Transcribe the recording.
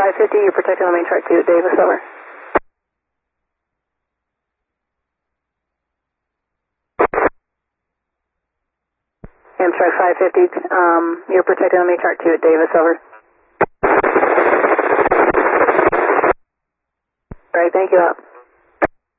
550, you're protecting on main track 2 at Davis, over. Amtrak 550, you're protecting on main track 2 at Davis, over. Alright, thank you, out.